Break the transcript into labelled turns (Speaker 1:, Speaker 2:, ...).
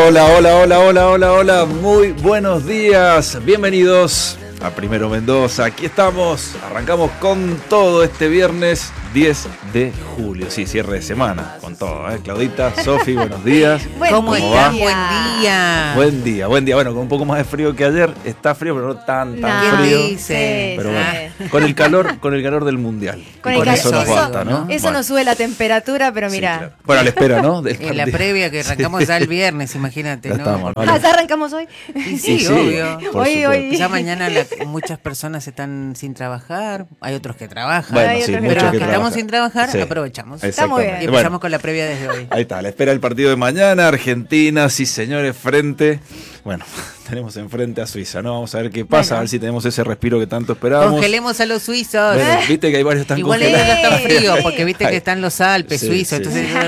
Speaker 1: Hola, muy buenos días, bienvenidos a Primero Mendoza, aquí estamos, arrancamos con todo este viernes 10 de julio, sí, cierre de semana, con todo, Claudita, Sofi, buenos días.
Speaker 2: ¿Cómo están?
Speaker 1: Buen día, bueno, con un poco más de frío que ayer, está frío, pero no tan frío.
Speaker 2: Dice?
Speaker 1: Pero bueno, con el calor del mundial.
Speaker 3: Con
Speaker 1: eso nos basta, ¿no?
Speaker 3: Eso
Speaker 1: Bueno.
Speaker 3: nos sube la temperatura, pero mira.
Speaker 1: Sí, claro. Bueno, a la espera, ¿no?
Speaker 2: En la previa que arrancamos ya el viernes, imagínate,
Speaker 1: Ya
Speaker 2: ¿no?
Speaker 1: estamos, ¿no?
Speaker 3: ¿Ya arrancamos hoy?
Speaker 2: Y sí,
Speaker 1: Sí,
Speaker 2: obvio.
Speaker 1: por
Speaker 3: Hoy.
Speaker 1: supuesto.
Speaker 2: Ya mañana muchas personas están sin trabajar, hay otros que trabajan,
Speaker 1: Bueno,
Speaker 3: Hay
Speaker 1: sí,
Speaker 3: otros
Speaker 1: muchos
Speaker 2: pero los
Speaker 1: que
Speaker 2: que estamos
Speaker 1: trabajan.
Speaker 2: sin trabajar,
Speaker 1: Sí.
Speaker 2: aprovechamos.
Speaker 3: Está muy bien.
Speaker 2: Y
Speaker 1: Exactamente.
Speaker 2: empezamos
Speaker 1: Bueno,
Speaker 2: con la previa desde hoy.
Speaker 1: ahí está, la espera el partido de mañana, Argentina, sí señores, frente. Bueno, tenemos enfrente a Suiza, ¿no? Vamos a ver qué pasa, a ver si tenemos ese respiro que tanto esperábamos.
Speaker 2: Congelemos a los suizos.
Speaker 1: Bueno, viste que hay varios tan
Speaker 2: Igual ellos
Speaker 1: congelados.
Speaker 2: ya están fríos, porque viste
Speaker 1: Ay.
Speaker 2: que están los Alpes
Speaker 1: Sí,
Speaker 2: suizos,
Speaker 1: sí,
Speaker 2: entonces